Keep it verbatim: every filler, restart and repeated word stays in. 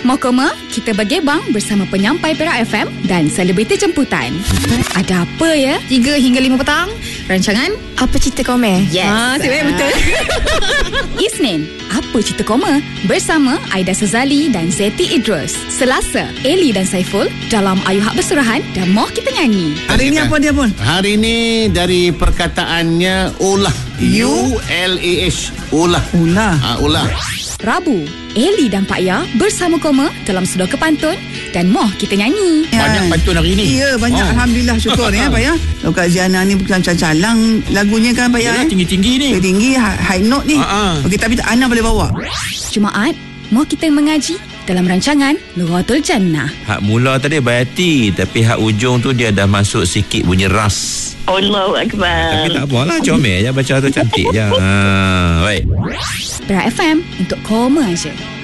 Mau koma? Kita bergebang bersama penyampai Perak F M dan selebriti jemputan. Ada apa ya? tiga hingga lima petang. Rancangan Apa Cerita Komer? Yes. Ah, Ah, betul. Isnin, Apa Cerita Koma? Bersama Aida Sazali dan Zeti Idrus. Selasa, Eli dan Saiful dalam Ayu Hak Bersurahan dan Moh Kita Nyanyi. Hari ni apa dia pun? Hari ni dari perkataannya ulah. U L A H. Ulah. Ulah. Ha, ulah. Rabu, Eli dan Pak Ya bersama Koma dalam Sudut Kepantun dan Moh Kita Nyanyi. Banyak pantun hari ni. Ya, banyak. Oh. Alhamdulillah, syukur ya Pak ya. Kalau Kak Ziana ni bukan calang lagunya kan Pak ya. Yalah, tinggi-tinggi ni. Tinggi, high note ni. Ha-ha. Okey, tapi Ana boleh bawa. Jumaat, Moh Kita Mengaji dalam rancangan Nuratul Jannah. Hak mula tadi berhati, tapi hak ujung tu dia dah masuk sikit bunyi ras. Allahu Akbar. Tapi tak apalah, comel je baca tu, cantik je. Ha, baik. Perak F M untuk Koma aja.